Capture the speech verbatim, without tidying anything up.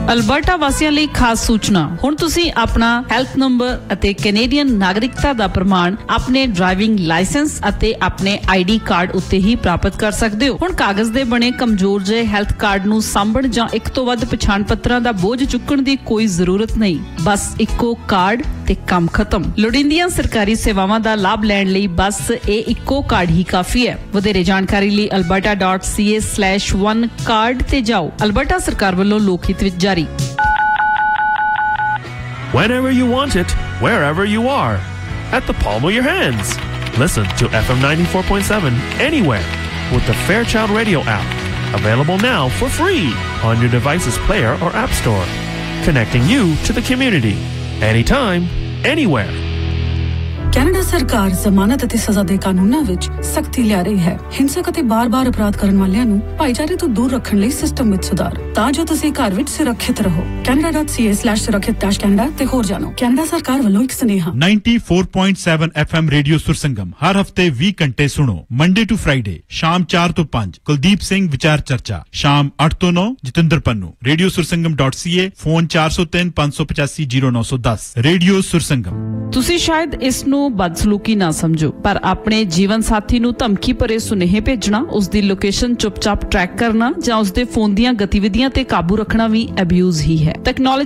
Alberta ਵਾਸੀਆਂ ਲਈ ਖਾਸ ਸੂਚਨਾ, ਹੁਣ ਤੁਸੀਂ ਆਪਣਾ ਹੈਲਥ ਨੰਬਰ ਅਤੇ ਕੈਨੇਡੀਅਨ ਨਾਗਰਿਕਤਾ ਦਾ ਪ੍ਰਮਾਣ ਆਪਣੇ ਡਰਾਈਵਿੰਗ ਲਾਇਸੈਂਸ ਅਤੇ ਆਪਣੇ ਆਈਡੀ ਕਾਰਡ ਉੱਤੇ ਹੀ ਪ੍ਰਾਪਤ ਕਰ ਸਕਦੇ ਹੋ। ਹੁਣ ਕਾਗਜ਼ ਦੇ ਬਣੇ ਕਮਜ਼ੋਰ ਜਿਹੇ ਹੈਲਥ ਕਾਰਡ ਨੂੰ ਸਾਂਭਣ ਜਾਂ ਇੱਕ ਤੋਂ ਵੱਧ ਪਛਾਣ ਪੱਤਰਾਂ ਦਾ ਬੋਝ ਚੁੱਕਣ ਦੀ ਕੋਈ ਜ਼ਰੂਰਤ ਨਹੀਂ। ਬਸ ਇੱਕੋ ਕਾਰਡ ਤੇ ਕੰਮ ਖਤਮ। ਲੋੜੀਂਦੀਆਂ ਸਰਕਾਰੀ ਸੇਵਾਵਾਂ ਦਾ ਲਾਭ ਲੈਣ ਲਈ ਬਸ ਇਹ ਇੱਕੋ ਕਾਰਡ ਹੀ ਕਾਫੀ ਹੈ। ਵਧੇਰੇ ਜਾਣਕਾਰੀ ਲਈ alberta dot c a slash one card ਤੇ ਜਾਓ। ਅਲਬਰਟਾ ਸਰਕਾਰ ਵੱਲੋਂ ਲੋਕ ਹਿੱਤ ਵਿੱਚ ਜਾਰੀ। Whenever you want it, wherever you are, at the palm of your hands. Listen to F M ninety-four point seven anywhere with the Fairchild Radio app. Available now for free on your device's player or app store. Connecting you to the community. Anytime, anywhere. Canada ਸਰਕਾਰ ਜ਼ਮਾਨਤ ਅਤੇ ਸਜ਼ਾ ਦੇ ਕਾਨੂੰਨਾਂ ਵਿੱਚ ਸਖਤੀ ਲਿਆ ਰਹੀ ਹੈ। ਹਿੰਸਕ ਅਤੇ ਬਾਰ-ਬਾਰ ਅਪਰਾਧ ਕਰਨ ਵਾਲਿਆਂ ਨੂੰ ਭਾਈਚਾਰੇ ਤੋਂ ਦੂਰ ਰੱਖਣ ਲਈ ਸਿਸਟਮ ਵਿੱਚ ਸੁਧਾਰ, ਤਾਂ ਜੋ ਤੁਸੀਂ ਘਰ ਵਿੱਚ ਸੁਰੱਖਿਅਤ ਰਹੋ। canada dot c a slash ਸੁਰੱਖਿਅਤ ਕੈਨੇਡਾ ਤੇ ਹੋਰ ਜਾਣੋ। ਕੈਨੇਡਾ ਸਰਕਾਰ ਵੱਲੋਂ ਇੱਕ ਸੁਨੇਹਾ। ninety-four point seven F M radio ਸੁਰਸੰਗਮ ਹਰ ਹਫਤੇ ਵੀਹ ਘੰਟੇ ਸੁਣੋ। ਮੰਡੇ ਟੂ ਫਰਾਈਡੇ ਸ਼ਾਮ ਚਾਰ ਤੋਂ ਪੰਜ ਕੁਲਦੀਪ ਸਿੰਘ ਵਿਚਾਰ ਚਰਚਾ, ਸ਼ਾਮ ਅੱਠ ਤੋਂ ਨੌ Jatinder Pannu. Radio ਸੁਰਸੰਗਮ .ca, phone ਚਾਰ ਸੌ ਤਿੰਨ ਪੰਜ ਸੌ ਪਚਾਸੀ ਜ਼ੀਰੋ ਨੌ ਸੌ ਦਸ। ਰੇਡੀਓ ਸੁਰਸੰਗਮ। ਤੁਸੀਂ ਸ਼ਾਇਦ ਇਸ ਨੂੰ ਬਦਸਲੂਕੀ ਨਾ ਸਮਝੋ, ਪਰ ਆਪਣੇ ਜੀਵਨ ਸਾਥੀ ਨੂੰ ਧਮਕੀ ਭਰੇ ਸੁਨੇਹੇ ਭੇਜਣਾ, ਉਸ ਦੀ ਲੋਕੇਸ਼ਨ ਚੁੱਪਚਾਪ ਟਰੈਕ ਕਰਨਾ ਜਾਂ ਉਸ ਦੇ ਫੋਨ ਦੀਆਂ ਗਤੀਵਿਧੀਆਂ ਤੇ ਕਾਬੂ ਰੱਖਣਾ ਵੀ ਅਬਿਊਜ਼ ਹੀ ਹੈ। ਟੈਕਨੋਲੋਜੀ